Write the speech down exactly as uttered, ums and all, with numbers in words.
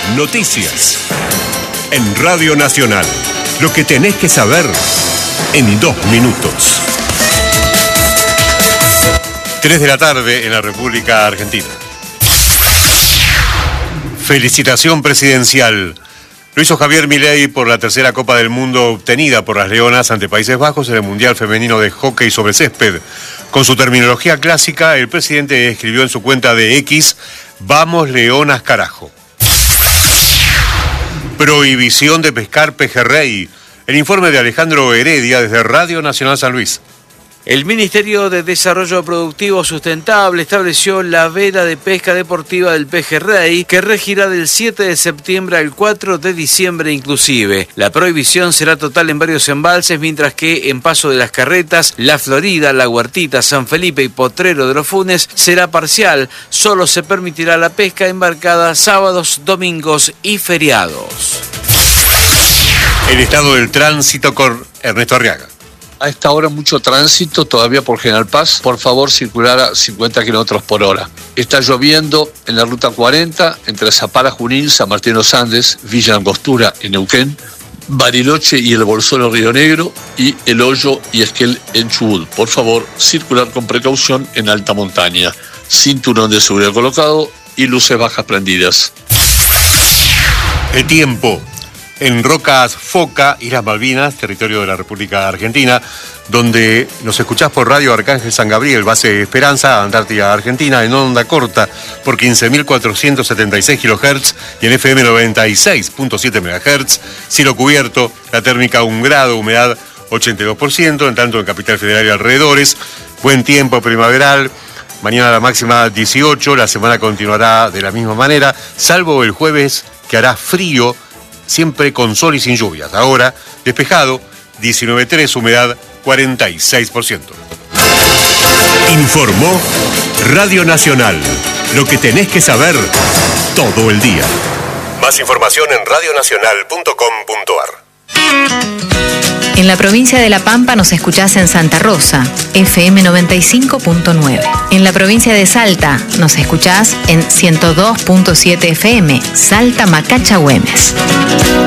Noticias. En Radio Nacional. Lo que tenés que saber en dos minutos. Tres de la tarde en la República Argentina. Felicitación presidencial. Lo hizo Javier Milei por la tercera Copa del Mundo obtenida por las Leonas ante Países Bajos en el Mundial Femenino de Hockey sobre Césped. Con su terminología clásica, el presidente escribió en su cuenta de X: "Vamos Leonas carajo". Prohibición de pescar pejerrey. El informe de Alejandro Heredia desde Radio Nacional San Luis. El Ministerio de Desarrollo Productivo Sustentable estableció la veda de pesca deportiva del pejerrey, que regirá del siete de septiembre al cuatro de diciembre inclusive. La prohibición será total en varios embalses, mientras que en Paso de las Carretas, La Florida, La Huertita, San Felipe y Potrero de los Funes será parcial. Solo se permitirá la pesca embarcada sábados, domingos y feriados. El estado del tránsito con Ernesto Arriaga. A esta hora mucho tránsito todavía por General Paz. Por favor, circular a cincuenta kilómetros por hora. Está lloviendo en la ruta cuarenta entre Zapala, Junín, San Martín de los Andes, Villa Angostura en Neuquén, Bariloche y el Bolsón en Río Negro y El Hoyo y Esquel en Chubut. Por favor, circular con precaución en alta montaña. Cinturón de seguridad colocado y luces bajas prendidas. El tiempo. En Rocas Foca, Islas Malvinas, territorio de la República Argentina, donde nos escuchás por Radio Arcángel San Gabriel, base Esperanza, Antártida Argentina, en onda corta por quince mil cuatrocientos setenta y seis kilohertz y en F M noventa y seis punto siete megahertz, cielo cubierto, la térmica un grado, humedad ochenta y dos por ciento, en tanto en Capital Federal y alrededores, buen tiempo primaveral. Mañana la máxima dieciocho, la semana continuará de la misma manera, salvo el jueves que hará frío, siempre con sol y sin lluvias. Ahora, despejado, diecinueve punto tres, humedad cuarenta y seis por ciento. Informó Radio Nacional. Lo que tenés que saber todo el día. Más información en radio nacional punto com punto a r. En la provincia de La Pampa nos escuchás en Santa Rosa, F M noventa y cinco punto nueve. En la provincia de Salta nos escuchás en ciento dos punto siete F M, Salta Macacha Güemes.